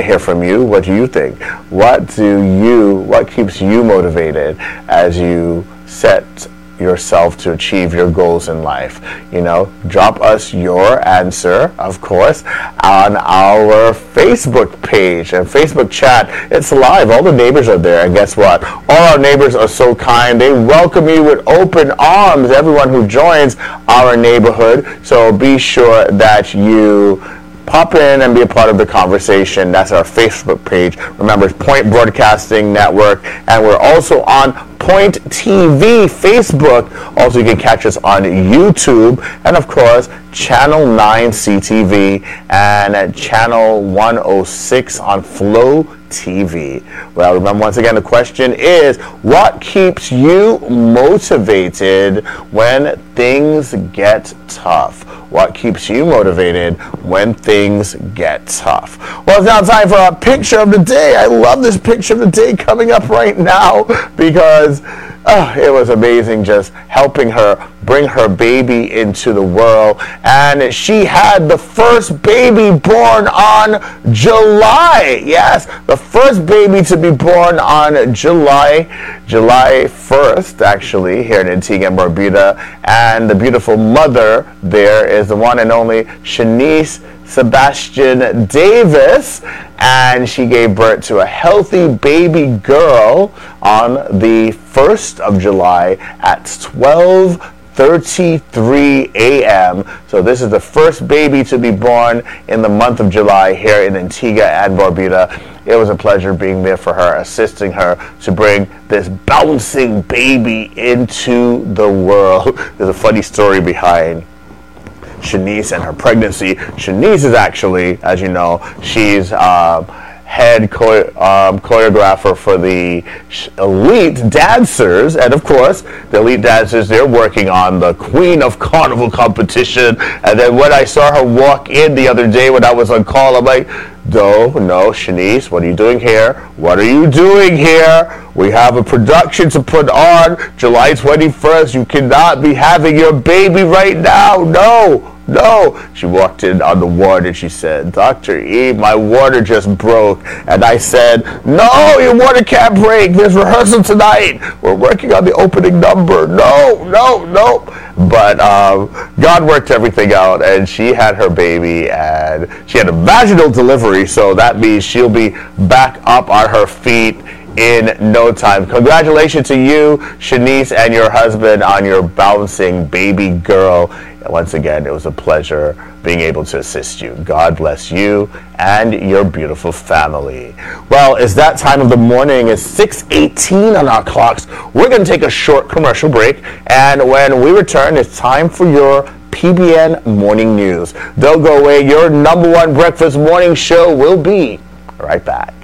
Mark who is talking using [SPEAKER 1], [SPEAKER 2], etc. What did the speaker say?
[SPEAKER 1] to hear from you. What do you think? What keeps you motivated as you set yourself to achieve your goals in life? Drop us your answer, of course, on our Facebook page and Facebook chat. It's live. All the neighbors are there, and guess what? All our neighbors are so kind. They welcome you with open arms, everyone who joins our neighborhood. So be sure that you pop in and be a part of the conversation. That's our Facebook page. Remember, it's Point Broadcasting Network, and we're also on Point TV Facebook. Also, you can catch us on YouTube, and of course, Channel 9 CTV and Channel 106 on Flow TV. Well, remember, once again, the question is, what keeps you motivated when things get tough? What keeps you motivated when things get tough? Well, it's now time for our picture of the day. I love this picture of the day coming up right now because it was amazing just helping her bring her baby into the world. And she had the first baby born on July. Yes, the first baby to be born on July 1st, actually, here in Antigua and Barbuda. And the beautiful mother there is the one and only Shanice Sebastian Davis, and she gave birth to a healthy baby girl on the 1st of July at 12:33 a.m. So this is the first baby to be born in the month of July here in Antigua and Barbuda. It was a pleasure being there for her, assisting her to bring this bouncing baby into the world. There's a funny story behind Shanice and her pregnancy. Shanice is actually, as you know, she's head choreographer for the elite dancers, and of course the elite dancers, they're working on the Queen of Carnival competition. And then when I saw her walk in the other day when I was on call, I'm like, no, Shanice, what are you doing here? What are you doing here? We have a production to put on July 21st. You cannot be having your baby right now. No. She walked in on the ward and she said, Dr. E, my water just broke. And I said, no, your water can't break. There's rehearsal tonight. We're working on the opening number. No. But God worked everything out, and she had her baby, and she had a vaginal delivery, so that means she'll be back up on her feet in no time. Congratulations to you, Shanice, and your husband on your bouncing baby girl. Once again, it was a pleasure being able to assist you. God bless you and your beautiful family. Well, it's that time of the morning. It's 6:18 on our clocks. We're going to take a short commercial break, and when we return, it's time for your PBN Morning News. Don't go away. Your number one breakfast morning show will be right back.